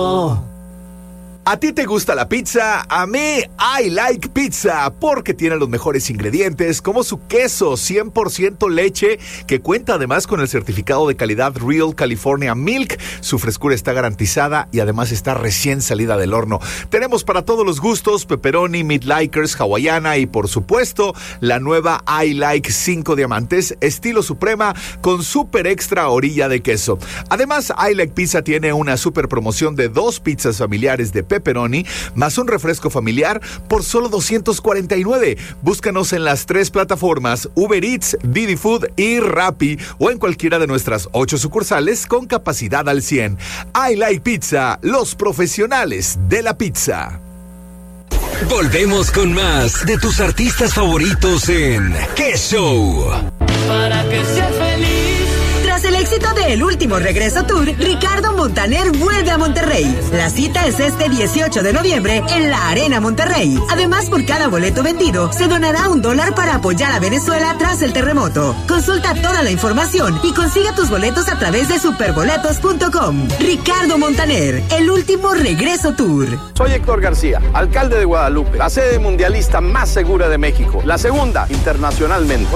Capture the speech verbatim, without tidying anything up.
Oh. ¿A ti te gusta la pizza? A mí, I like pizza, porque tiene los mejores ingredientes, como su queso cien por ciento leche, que cuenta además con el certificado de calidad Real California Milk. Su frescura está garantizada y además está recién salida del horno. Tenemos para todos los gustos: pepperoni, meat likers, hawaiana y por supuesto la nueva I like cinco diamantes, estilo suprema con super extra orilla de queso. Además, I like pizza tiene una super promoción de dos pizzas familiares de pepperoni más un refresco familiar por solo doscientos cuarenta y nueve. Búscanos en las tres plataformas Uber Eats, Didi Food y Rappi, o en cualquiera de nuestras ocho sucursales con capacidad al cien. I like pizza, los profesionales de la pizza. Volvemos con más de tus artistas favoritos en ¿Qué Show? Para que seas feliz. Tras el éxito de El Último Regreso Tour, Ricardo Montaner vuelve a Monterrey. La cita es este dieciocho de noviembre en la Arena Monterrey. Además, por cada boleto vendido, se donará un dólar para apoyar a Venezuela tras el terremoto. Consulta toda la información y consiga tus boletos a través de superboletos punto com. Ricardo Montaner, El Último Regreso Tour. Soy Héctor García, alcalde de Guadalupe, la sede mundialista más segura de México, la segunda internacionalmente.